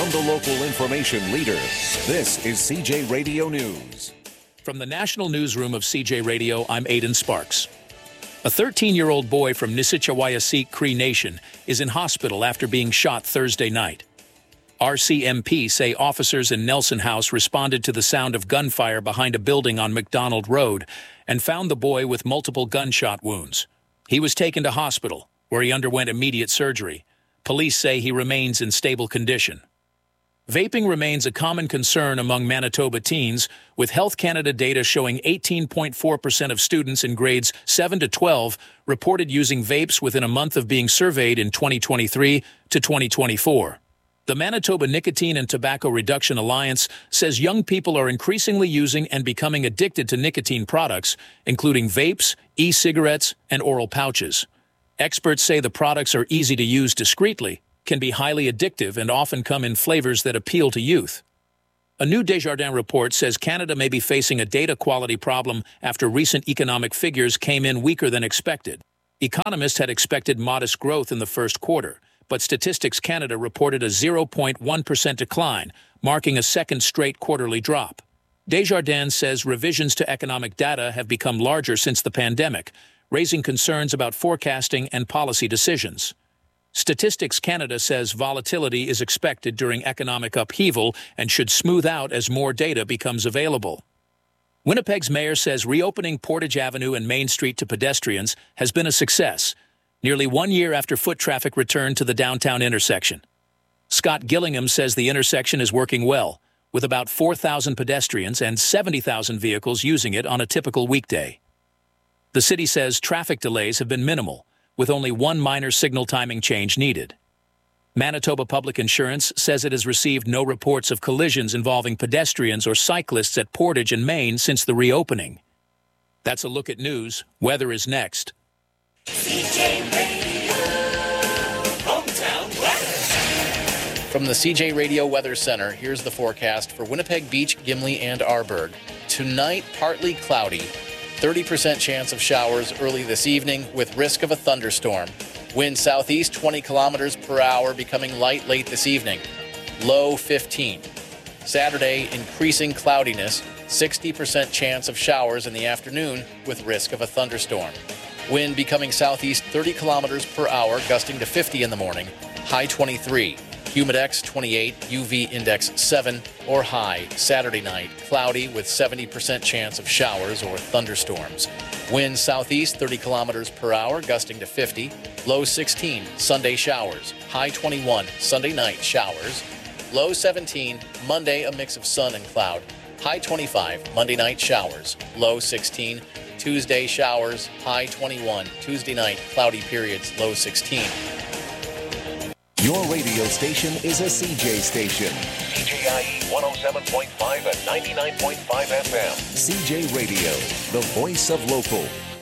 From the local information leader, this is CJ Radio News. From the National Newsroom of CJ Radio, I'm Aidan Sparks. A 13-year-old boy from Nisitchawayasik Cree Nation is in hospital after being shot Thursday night. RCMP say officers in Nelson House responded to the sound of gunfire behind a building on McDonald Road and found the boy with multiple gunshot wounds. He was taken to hospital, where he underwent immediate surgery. Police say he remains in stable condition. Vaping remains a common concern among Manitoba teens, with Health Canada data showing 18.4% of students in grades 7 to 12 reported using vapes within a month of being surveyed in 2023 to 2024. The Manitoba Nicotine and Tobacco Reduction Alliance says young people are increasingly using and becoming addicted to nicotine products, including vapes, e-cigarettes, and oral pouches. Experts say the products are easy to use discreetly, can be highly addictive, and often come in flavors that appeal to youth. A new Desjardins report says Canada may be facing a data quality problem after recent economic figures came in weaker than expected. Economists had expected modest growth in the first quarter, but Statistics Canada reported a 0.1% decline, marking a second straight quarterly drop. Desjardins says revisions to economic data have become larger since the pandemic, raising concerns about forecasting and policy decisions. Statistics Canada says volatility is expected during economic upheaval and should smooth out as more data becomes available. Winnipeg's mayor says reopening Portage Avenue and Main Street to pedestrians has been a success, nearly 1 year after foot traffic returned to the downtown intersection. Scott Gillingham says the intersection is working well, with about 4,000 pedestrians and 70,000 vehicles using it on a typical weekday. The city says traffic delays have been minimal, with only one minor signal timing change needed. Manitoba Public Insurance says it has received no reports of collisions involving pedestrians or cyclists at Portage and Main since the reopening. That's a look at news. Weather is next. CJ Radio, hometown weather. From the CJ Radio Weather Center, here's the forecast for Winnipeg Beach, Gimli, and Arborg. Tonight, partly cloudy. 30% chance of showers early this evening with risk of a thunderstorm. Wind southeast 20 kilometers per hour, becoming light late this evening. Low 15. Saturday, increasing cloudiness. 60% chance of showers in the afternoon with risk of a thunderstorm. Wind becoming southeast 30 kilometers per hour, gusting to 50 in the morning. High 23. Humidex 28, UV index 7 or high. Saturday night, cloudy with 70% chance of showers or thunderstorms. Wind southeast 30 kilometers per hour, gusting to 50. Low 16, Sunday showers. High 21, Sunday night showers. Low 17, Monday a mix of sun and cloud. High 25, Monday night showers. Low 16, Tuesday showers. High 21, Tuesday night cloudy periods. Low 16. Your radio station is a CJ station. CJIE 107.5 and 99.5 FM. CJ Radio, the voice of local.